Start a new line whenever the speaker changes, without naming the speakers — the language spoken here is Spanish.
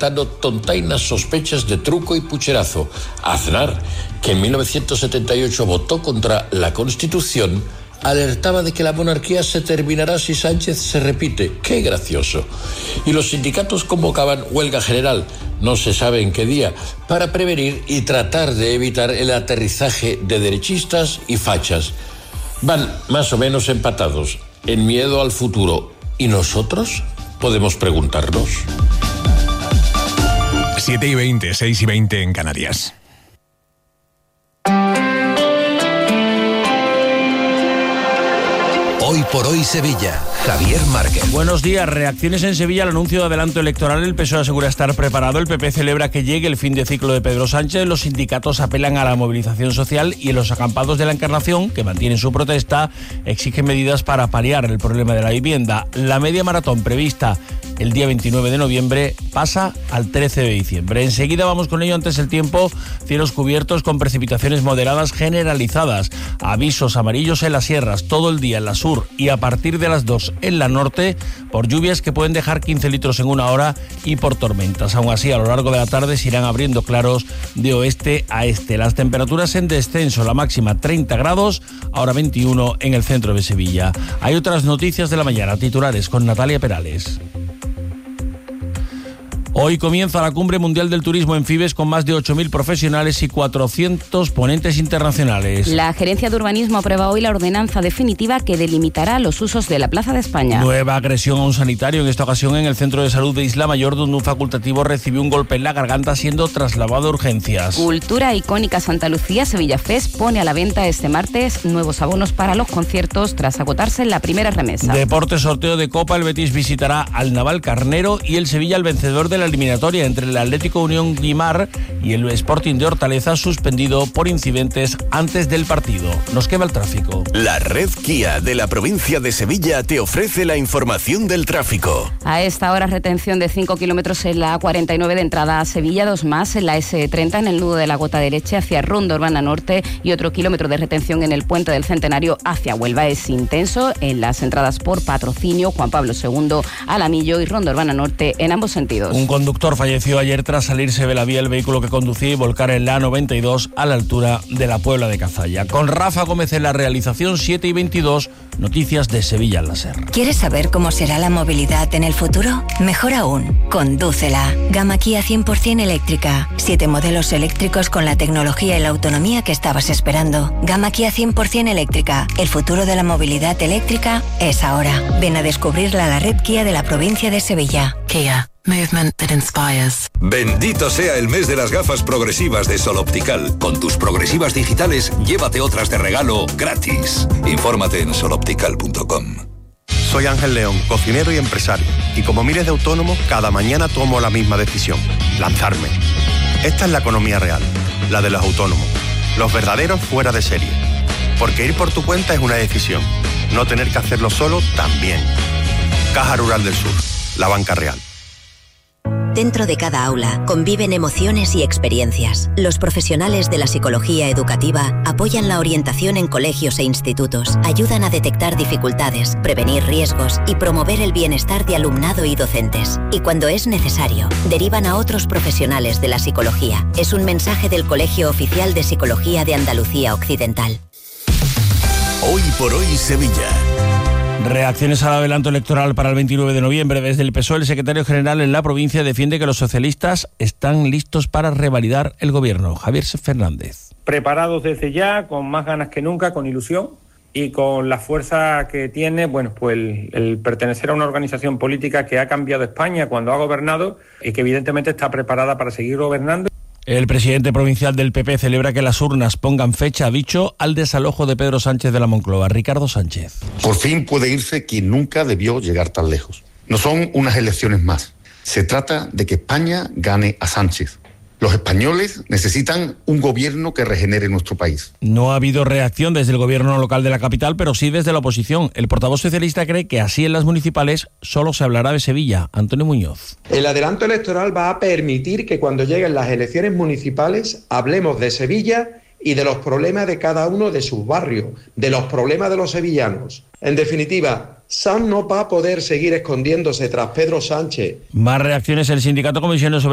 desatando tontainas sospechas de truco y pucherazo. Aznar, que en 1978 votó contra la Constitución, alertaba de que la monarquía se terminará si Sánchez se repite. ¡Qué gracioso! Y los sindicatos convocaban huelga general, no se sabe en qué día, para prevenir y tratar de evitar el aterrizaje de derechistas y fachas. Van más o menos empatados en miedo al futuro. ¿Y nosotros? Podemos preguntarnos.
7:20, 6:20 en Canarias.
Hoy por hoy Sevilla, Javier Márquez.
Buenos días. Reacciones en Sevilla al anuncio de adelanto electoral. El PSOE asegura estar preparado. El PP celebra que llegue el fin de ciclo de Pedro Sánchez. Los sindicatos apelan a la movilización social y en los acampados de la Encarnación, que mantienen su protesta, exigen medidas para paliar el problema de la vivienda. La media maratón prevista el día 29 de noviembre pasa al 13 de diciembre. Enseguida vamos con ello. Antes el tiempo, cielos cubiertos con precipitaciones moderadas generalizadas. Avisos amarillos en las sierras todo el día en la sur y a partir de las 2 en la norte por lluvias que pueden dejar 15 litros en una hora y por tormentas. Aún así, a lo largo de la tarde se irán abriendo claros de oeste a este. Las temperaturas en descenso, la máxima 30 grados, ahora 21 en el centro de Sevilla. Hay otras noticias de la mañana, titulares con Natalia Perales. Hoy comienza la Cumbre Mundial del Turismo en Fibes con más de 8.000 profesionales y 400 ponentes internacionales.
La Gerencia de Urbanismo aprueba hoy la ordenanza definitiva que delimitará los usos de la Plaza de España.
Nueva agresión a un sanitario, en esta ocasión en el Centro de Salud de Isla Mayor, donde un facultativo recibió un golpe en la garganta siendo trasladado a urgencias.
Cultura icónica Santa Lucía, Sevilla Fest pone a la venta este martes nuevos abonos para los conciertos tras agotarse la primera remesa.
Deporte, sorteo de Copa, el Betis visitará al Navalcarnero y el Sevilla el vencedor de la eliminatoria entre el Atlético Unión Guimar y el Sporting de Hortaleza, suspendido por incidentes antes del partido. Nos quema el tráfico.
La red Kia de la provincia de Sevilla te ofrece la información del tráfico.
A esta hora, retención de 5 kilómetros en la A49 de entrada a Sevilla, 2 más en la S30 en el nudo de la Gota Derecha hacia Ronda Urbana Norte y otro kilómetro de retención en el Puente del Centenario hacia Huelva. Es intenso en las entradas por Patrocinio, Juan Pablo II, Alamillo y Ronda Urbana Norte en ambos sentidos.
Un conductor falleció ayer tras salirse de la vía el vehículo que conducía y volcar en la A92 a la altura de la Puebla de Cazalla. Con Rafa Gómez en la realización, 7:22, noticias de Sevilla al Láser.
¿Quieres saber cómo será la movilidad en el futuro? Mejor aún, condúcela. Gama Kia 100% eléctrica. 7 modelos eléctricos con la tecnología y la autonomía que estabas esperando. Gama Kia 100% eléctrica. El futuro de la movilidad eléctrica es ahora. Ven a descubrirla a la red Kia de la provincia de Sevilla. Kia. Movement that inspires.
Bendito sea el mes de las gafas progresivas de Sol Optical. Con tus progresivas digitales, llévate otras de regalo gratis. Infórmate en soloptical.com.
Soy Ángel León, cocinero y empresario. Y como miles de autónomos, cada mañana tomo la misma decisión: lanzarme. Esta es la economía real, la de los autónomos. Los verdaderos fuera de serie. Porque ir por tu cuenta es una decisión. No tener que hacerlo solo también. Caja Rural del Sur, la banca real.
Dentro de cada aula conviven emociones y experiencias. Los profesionales de la psicología educativa apoyan la orientación en colegios e institutos, ayudan a detectar dificultades, prevenir riesgos y promover el bienestar de alumnado y docentes. Y cuando es necesario, derivan a otros profesionales de la psicología. Es un mensaje del Colegio Oficial de Psicología de Andalucía Occidental.
Hoy por hoy Sevilla.
Reacciones al adelanto electoral para el 29 de noviembre. Desde el PSOE, el secretario general en la provincia defiende que los socialistas están listos para revalidar el gobierno. Javier Fernández.
Preparados desde ya, con más ganas que nunca, con ilusión y con la fuerza que tiene, pues el pertenecer a una organización política que ha cambiado España cuando ha gobernado y que evidentemente está preparada para seguir gobernando.
El presidente provincial del PP celebra que las urnas pongan fecha, ha dicho, al desalojo de Pedro Sánchez de la Moncloa. Ricardo Sánchez.
Por fin puede irse quien nunca debió llegar tan lejos. No son unas elecciones más. Se trata de que España gane a Sánchez. Los españoles necesitan un gobierno que regenere nuestro país.
No ha habido reacción desde el gobierno local de la capital, pero sí desde la oposición. El portavoz socialista cree que así en las municipales solo se hablará de Sevilla. Antonio Muñoz.
El adelanto electoral va a permitir que cuando lleguen las elecciones municipales hablemos de Sevilla y de los problemas de cada uno de sus barrios, de los problemas de los sevillanos. En definitiva, Sanz no va a poder seguir escondiéndose tras Pedro Sánchez.
Más reacciones. El sindicato Comisiones